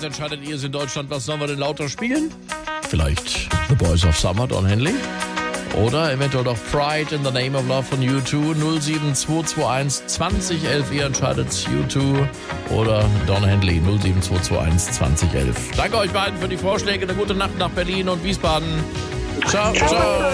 Jetzt entscheidet ihr es in Deutschland, was sollen wir denn lauter spielen? Vielleicht The Boys of Summer, Don Henley? Oder eventuell noch Pride in the Name of Love von U2, 07221 2011. Ihr entscheidet U2 oder Don Henley, 07221 2011. Danke euch beiden für die Vorschläge. Eine gute Nacht nach Berlin und Wiesbaden. Ciao, ciao.